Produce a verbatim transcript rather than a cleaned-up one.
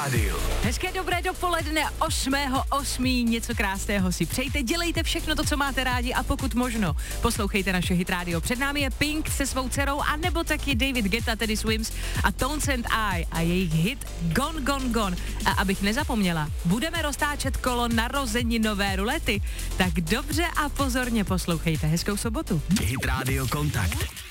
rádiu. Hezké dobré dopoledne, osmého osmého Něco krásného si přejte, dělejte všechno to, co máte rádi a pokud možno poslouchejte naše Hit Radio. Před námi je Pink se svou dcerou a nebo taky David Guetta, tedy Swims a Tones and I a jejich hit Gone, Gone, Gone. A abych nezapomněla, budeme roztáčet kolo narozeninové rulety. Tak dobře a pozorně poslouchejte. Hezkou sobotu. Hit Radio Kontakt.